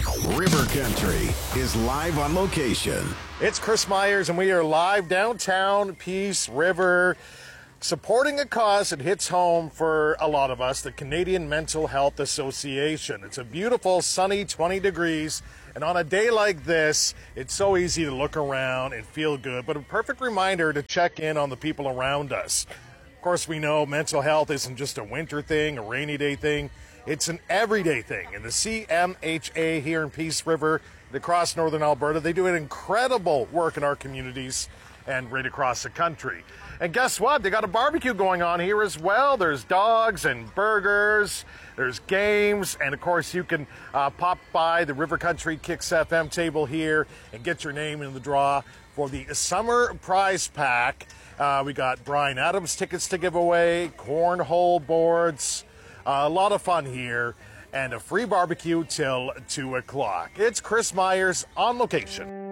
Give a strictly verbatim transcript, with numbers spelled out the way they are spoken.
River Country is live on location. It's Chris Myers, and we are live downtown Peace River, supporting a cause that hits home for a lot of us, the Canadian Mental Health Association. It's a beautiful, sunny twenty degrees, and on a day like this, it's so easy to look around and feel good, but a perfect reminder to check in on the people around us. Of course, we know mental health isn't just a winter thing, a rainy day thing. It's an everyday thing. And the C M H A here in Peace River and across northern Alberta, they do an incredible work in our communities and right across the country. And guess what? They got a barbecue going on here as well. There's dogs and burgers, there's games, and of course you can uh, pop by the River Country Kicks F M table here and get your name in the draw for the summer prize pack. Uh, we got Bryan Adams tickets to give away, cornhole boards, uh, a lot of fun here, and a free barbecue till two o'clock. It's Chris Myers on location.